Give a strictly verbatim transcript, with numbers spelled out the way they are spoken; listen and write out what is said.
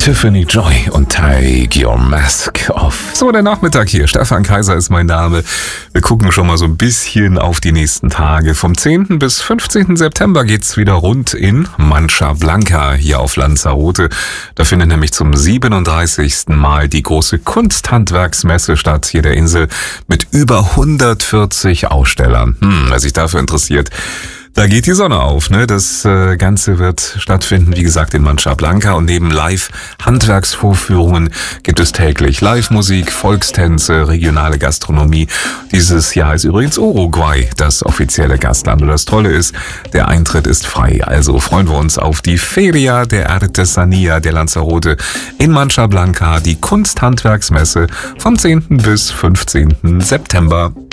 Tiffany Joy und Take Your Mask Off. So, der Nachmittag hier. Stefan Kaiser ist mein Name. Wir gucken schon mal so ein bisschen auf die nächsten Tage. Vom zehnten bis fünfzehnten September geht's wieder rund in Mancha Blanca hier auf Lanzarote. Da findet nämlich zum siebenunddreißigsten Mal die große Kunsthandwerksmesse statt, hier der Insel, mit über hundertvierzig Ausstellern. Hm, wer sich dafür interessiert. Da geht die Sonne auf, ne? Das äh, Ganze wird stattfinden, wie gesagt, in Mancha Blanca, und neben Live-Handwerksvorführungen gibt es täglich Live-Musik, Volkstänze, regionale Gastronomie. Dieses Jahr ist übrigens Uruguay das offizielle Gastland, und das Tolle ist, der Eintritt ist frei. Also freuen wir uns auf die Feria de Artesanía de Lanzarote in Mancha Blanca, die Kunsthandwerksmesse vom zehnten bis fünfzehnten September.